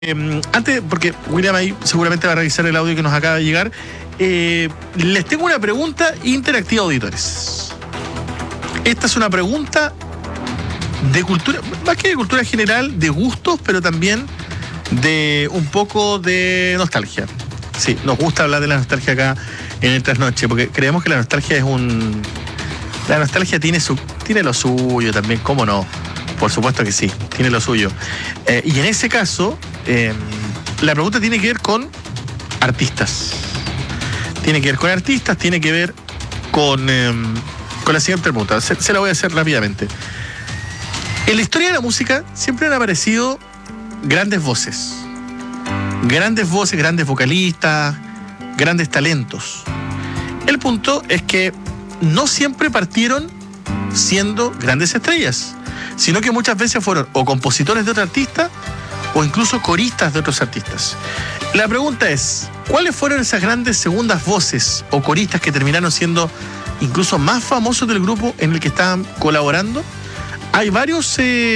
Antes, porque William ahí seguramente va a revisar el audio que nos acaba de llegar, les tengo una pregunta interactiva, auditores. Esta es una pregunta de cultura, más que de cultura general, de gustos, pero también de un poco de nostalgia. Sí, nos gusta hablar de la nostalgia acá en el Trasnoche, porque creemos que la nostalgia es un... La nostalgia tiene lo suyo también, ¿cómo no? Por supuesto que sí, tiene lo suyo. Y en ese caso, la pregunta tiene que ver con artistas. Tiene que ver con artistas, tiene que ver con la siguiente pregunta. Se la voy a hacer rápidamente. En la historia de la música siempre han aparecido grandes voces. Grandes voces, grandes vocalistas, grandes talentos. El punto es que no siempre partieron siendo grandes estrellas, sino que muchas veces fueron o compositores de otro artista o incluso coristas de otros artistas. La pregunta es, ¿cuáles fueron esas grandes segundas voces o coristas que terminaron siendo incluso más famosos del grupo en el que estaban colaborando? Hay varios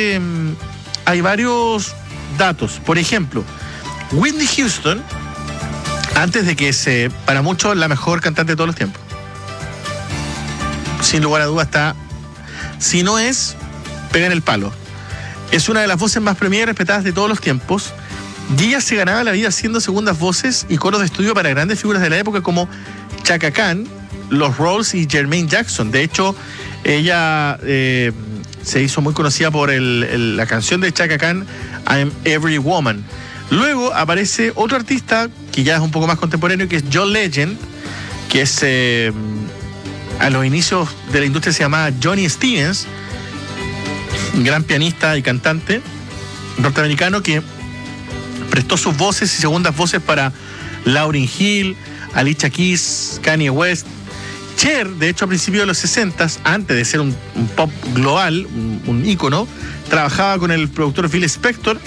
datos. Por ejemplo, Whitney Houston, antes de que para muchos la mejor cantante de todos los tiempos, sin lugar a duda está, si no es, pega en el palo. Es una de las voces más premiadas y respetadas de todos los tiempos. Y ella se ganaba la vida haciendo segundas voces y coros de estudio para grandes figuras de la época como Chaka Khan, los Rolls y Jermaine Jackson. De hecho, ella se hizo muy conocida por la canción de Chaka Khan, I'm Every Woman. Luego aparece otro artista que ya es un poco más contemporáneo, que es John Legend, que es a los inicios de la industria se llamaba Johnny Stevens, un gran pianista y cantante norteamericano que prestó sus voces y segundas voces para Lauryn Hill, Alicia Keys, Kanye West. Cher, de hecho, a principios de los 60s, antes de ser un pop global, un ícono, trabajaba con el productor Phil Spector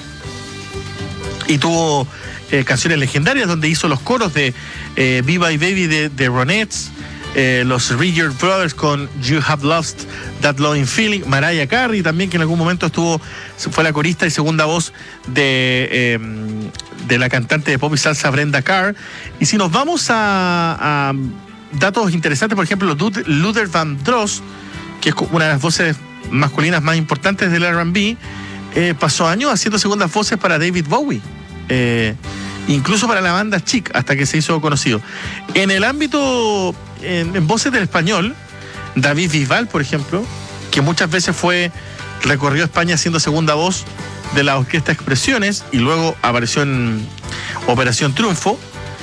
y tuvo canciones legendarias donde hizo los coros de Viva y Baby de Ronettes, los Rigger Brothers con You Have Lost That Loving Feeling, Mariah Carey también, que en algún momento fue la corista y segunda voz de la cantante de pop y salsa Brenda Carr. Y si nos vamos a datos interesantes, por ejemplo, Luther Vandross, que es una de las voces masculinas más importantes del R&B, pasó años haciendo segundas voces para David Bowie, incluso para la banda Chic, hasta que se hizo conocido. En el ámbito, en voces del español, David Bisbal, por ejemplo, que muchas veces recorrió España haciendo segunda voz de la orquesta Expresiones y luego apareció en Operación Triunfo.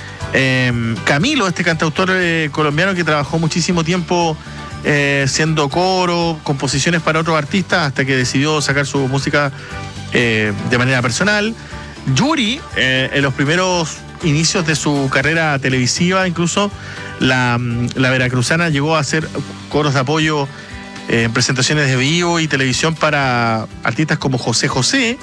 Camilo, este cantautor colombiano que trabajó muchísimo tiempo siendo coro, composiciones para otros artistas, hasta que decidió sacar su música de manera personal. Yuri, en los primeros inicios de su carrera televisiva, incluso la veracruzana llegó a hacer coros de apoyo en presentaciones de vivo y televisión para artistas como José José,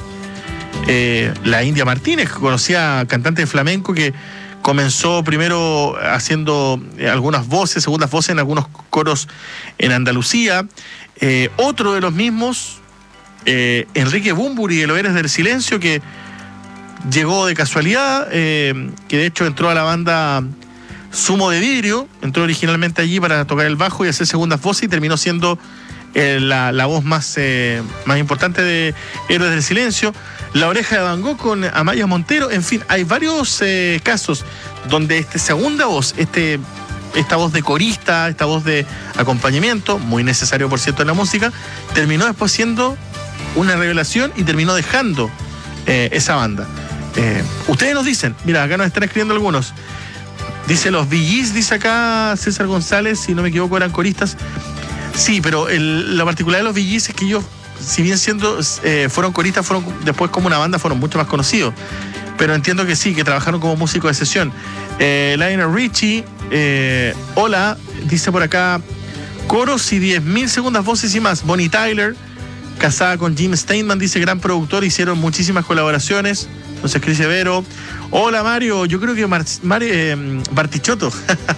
la India Martínez, conocida cantante de flamenco que comenzó primero haciendo algunas voces, segundas voces en algunos coros en Andalucía. Otro de los mismos, Enrique Bunbury, de Los Héroes del Silencio, que llegó de casualidad, que de hecho entró a la banda Zumo de Vidrio, entró originalmente allí para tocar el bajo y hacer segundas voces y terminó siendo la voz más importante de Héroes del Silencio. La Oreja de Van Gogh con Amaya Montero. En fin, hay varios casos donde esta segunda voz, esta voz de corista, esta voz de acompañamiento, muy necesario por cierto en la música, terminó después siendo una revelación y terminó dejando esa banda. Ustedes nos dicen, mira, acá nos están escribiendo algunos. Dice los Bee Gees, dice acá César González, si no me equivoco eran coristas. Sí, pero lo particular de los Bee Gees es que ellos, si bien fueron coristas, fueron después como una banda, fueron mucho más conocidos. Pero entiendo que sí, que trabajaron como músicos de sesión. Lionel Richie, hola, dice por acá, coros y 10.000 segundas voces y más. Bonnie Tyler, casada con Jim Steinman, dice gran productor, hicieron muchísimas colaboraciones. Entonces Cris Severo, hola Mario, yo creo que Bartichotto.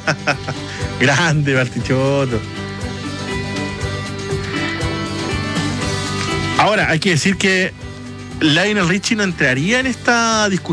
Grande Bartichotto. Ahora, hay que decir que Lionel Richie no entraría en esta discusión